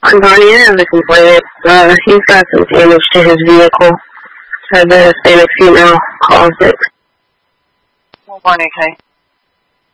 I'm Bonnie and looking for it. He's got some damage to his vehicle. The Hispanic female calls it. Good morning, okay.